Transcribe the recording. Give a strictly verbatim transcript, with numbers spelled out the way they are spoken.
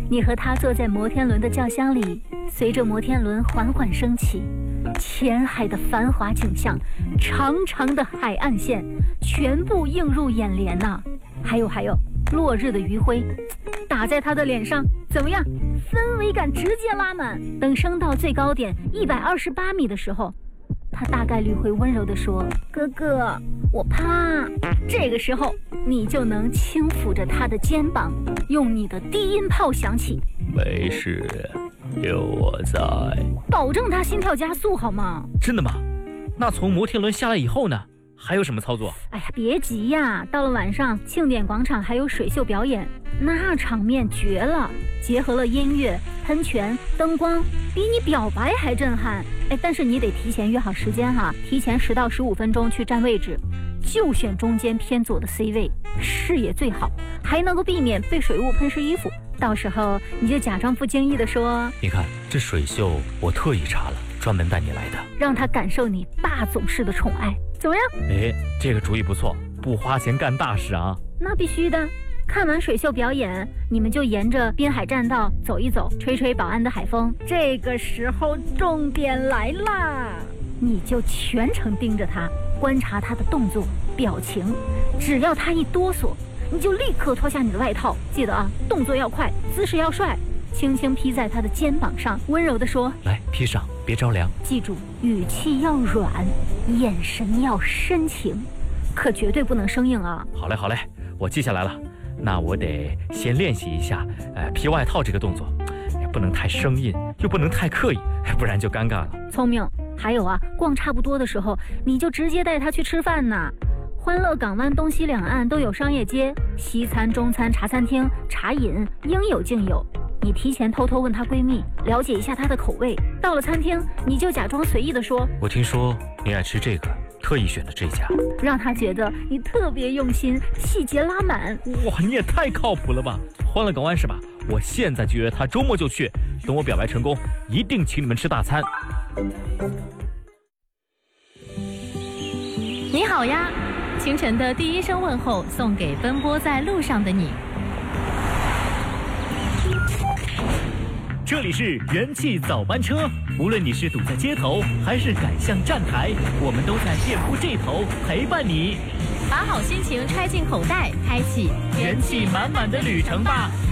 你和他坐在摩天轮的轿厢里，随着摩天轮缓缓升起，前海的繁华景象，长长的海岸线全部映入眼帘呐、啊。还有还有，落日的余晖打在他的脸上，怎么样？氛围感直接拉满。等升到最高点一百二十八米的时候，他大概率会温柔地说：“哥哥，我怕。”这个时候，你就能轻抚着他的肩膀，用你的低音炮响起：“ 没事，有我在。” 保证他心跳加速，好吗？ 真的吗？那从摩天轮下来以后呢？还有什么操作？ 哎呀，别急呀！到了晚上，庆典广场还有水秀表演，那场面绝了，结合了音乐、喷泉、灯光，比你表白还震撼。哎，但是你得提前约好时间哈，提前十到十五分钟去占位置，就选中间偏左的 C 位，视野最好，还能够避免被水雾喷湿衣服。到时候你就假装不经意地说：“ 你看这水秀，我特意查了，专门带你来的， 让他感受你霸总式的宠爱。”怎么样？ 哎，这个主意不错，不花钱干大事啊！ 那必须的。看完水秀表演，你们就沿着滨海栈道走一走，吹吹保安的海风。这个时候重点来啦，你就全程盯着他，观察他的动作、表情。只要他一哆嗦，你就立刻脱下你的外套。记得啊，动作要快，姿势要帅，轻轻披在他的肩膀上，温柔地说：“ 来，披上，别着凉。” 记住，语气要软，眼神要深情，可绝对不能生硬啊！ 好嘞，好嘞，我记下来了。那我得先练习一下，呃，披外套这个动作，不能太生硬，又不能太刻意，不然就尴尬了。 聪明。还有啊，逛差不多的时候，你就直接带他去吃饭呐。欢乐港湾东西两岸都有商业街，西餐、中餐、茶餐厅、茶饮应有尽有。你提前偷偷问她闺蜜，了解一下她的口味。到了餐厅，你就假装随意地说：“ 我听说你爱吃这个，特意选了这家。” 让她觉得你特别用心，细节拉满。 哇，你也太靠谱了吧！欢乐港湾是吧？我现在就约他，周末就去。等我表白成功，一定请你们吃大餐。 你好呀，清晨的第一声问候送给奔波在路上的你。 这里是元气早班车，无论你是堵在街头还是赶向站台，我们都在店铺这头陪伴你。 把好心情揣进口袋，开启元气满满的旅程吧。